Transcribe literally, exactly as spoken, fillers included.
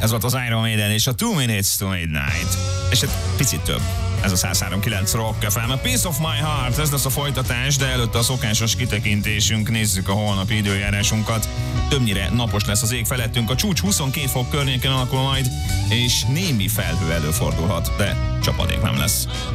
Ez volt az Iron Maiden és a Two Minutes to Midnight. És egy picit több. Ez a száz három pont kilenc Rock ef em. A Piece of My Heart, ez lesz a folytatás, de előtte a szokásos kitekintésünk, nézzük a holnapi időjárásunkat. Többnyire napos lesz az ég felettünk, a csúcs huszonkét fok környéken alakul majd, és némi felhő előfordulhat, de csapadék nem lesz.